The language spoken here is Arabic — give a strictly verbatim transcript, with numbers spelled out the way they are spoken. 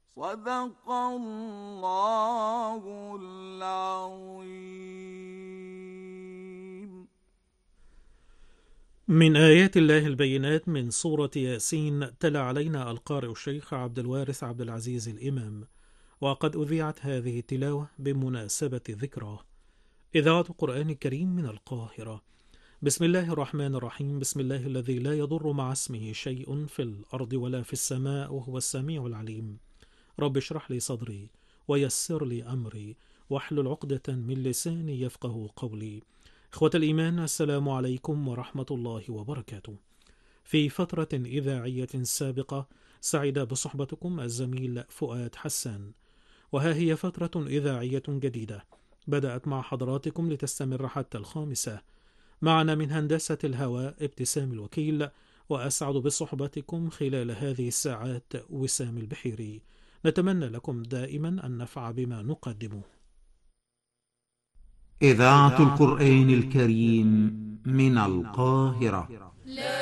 صدق الله العظيم. من آيات الله البينات من سورة ياسين، تلا علينا القارئ الشيخ عبد الوارث عبد العزيز الإمام. وقد أذيعت هذه التلاوة بمناسبة ذكرى إذاعة القرآن الكريم من القاهرة. بسم الله الرحمن الرحيم. بسم الله الذي لا يضر مع اسمه شيء في الأرض ولا في السماء وهو السميع العليم. رب اشرح لي صدري ويسر لي أمري واحلل عقدة من لساني يفقه قولي. إخوة الإيمان، السلام عليكم ورحمة الله وبركاته. في فترة إذاعية سابقة سعد بصحبتكم الزميل فؤاد حسان، وها هي فترة إذاعية جديدة بدأت مع حضراتكم لتستمر حتى الخامسة. معنا من هندسة الهواء ابتسام الوكيل، وأسعد بصحبتكم خلال هذه الساعات وسام البحيري. نتمنى لكم دائما النفع بما نقدمه. إذاعة القرآن الكريم من القاهرة.